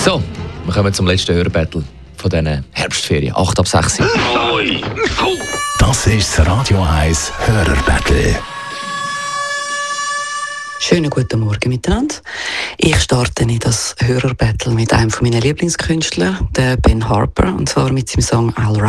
So, wir kommen zum letzten Hörbattle von diesen Herbstferien. 8 ab 6. Das ist das Radio 1 Hörerbattle. Schönen guten Morgen miteinander. Ich starte in das Hörerbattle mit einem meiner Lieblingskünstler, der Ben Harper, und zwar mit seinem Song «I'll